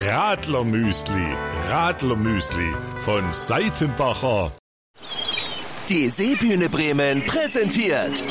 Radlermüsli. Radlermüsli von Seitenbacher. Die Seebühne Bremen präsentiert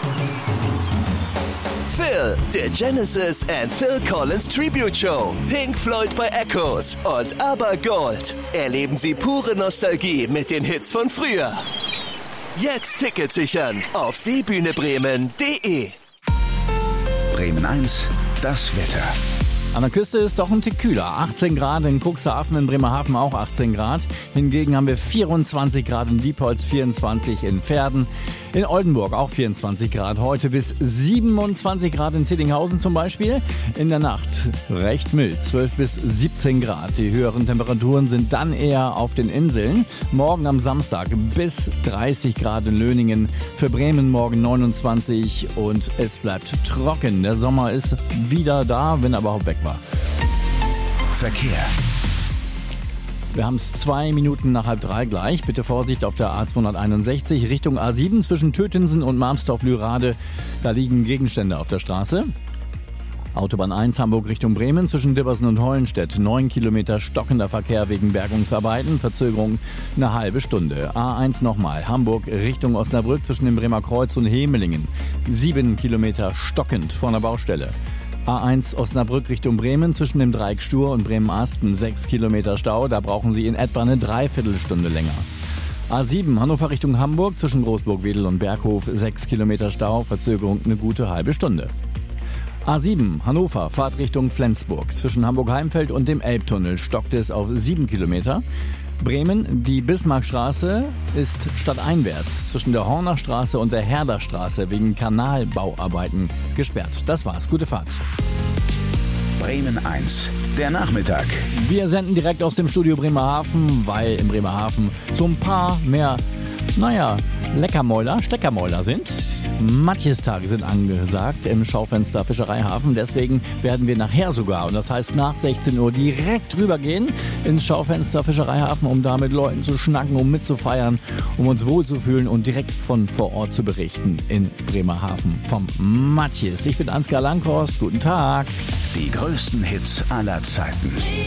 Phil, der Genesis and Phil Collins Tribute Show. Pink Floyd bei Echoes und ABBA Gold. Erleben Sie pure Nostalgie mit den Hits von früher. Jetzt Tickets sichern auf seebühnebremen.de. Bremen 1, das Wetter. An der Küste ist doch ein Tick kühler. 18 Grad in Cuxhaven, in Bremerhaven auch 18 Grad. Hingegen haben wir 24 Grad in Diepholz, 24 in Verden. In Oldenburg auch 24 Grad. Heute bis 27 Grad in Tidinghausen zum Beispiel. In der Nacht recht mild, 12 bis 17 Grad. Die höheren Temperaturen sind dann eher auf den Inseln. Morgen am Samstag bis 30 Grad in Löningen. Für Bremen morgen 29 und es bleibt trocken. Der Sommer ist wieder da, wenn er überhaupt weg war. Verkehr. Wir haben es 2 Minuten nach 2:30 gleich. Bitte Vorsicht auf der A261 Richtung A7 zwischen Tötensen und Marmstorf-Lührade. Da liegen Gegenstände auf der Straße. Autobahn 1 Hamburg Richtung Bremen zwischen Dibbersen und Hollenstedt. 9 Kilometer stockender Verkehr wegen Bergungsarbeiten. Verzögerung eine halbe Stunde. A1 nochmal. Hamburg Richtung Osnabrück zwischen dem Bremer Kreuz und Hemelingen. 7 Kilometer stockend vor einer Baustelle. A1 Osnabrück Richtung Bremen zwischen dem Dreieck Stur und Bremen-Asten 6 Kilometer Stau. Da brauchen Sie in etwa eine Dreiviertelstunde länger. A7 Hannover Richtung Hamburg zwischen Großburg-Wedel und Berghof 6 Kilometer Stau. Verzögerung eine gute halbe Stunde. A7 Hannover Fahrt Richtung Flensburg. Zwischen Hamburg-Heimfeld und dem Elbtunnel stockt es auf 7 Kilometer. Bremen, die Bismarckstraße ist stadteinwärts zwischen der Horner Straße und der Herderstraße wegen Kanalbauarbeiten gesperrt. Das war's. Gute Fahrt. Bremen 1, der Nachmittag. Wir senden direkt aus dem Studio Bremerhaven, weil in Bremerhaven so ein paar mehr, Steckermäuler sind. Matjestage sind angesagt im Schaufenster Fischereihafen. Deswegen werden wir nachher sogar, und das heißt nach 16 Uhr, direkt rübergehen ins Schaufenster Fischereihafen, um da mit Leuten zu schnacken, um mitzufeiern, um uns wohlzufühlen und direkt von vor Ort zu berichten in Bremerhaven vom Matjes. Ich bin Ansgar Langhorst. Guten Tag. Die größten Hits aller Zeiten.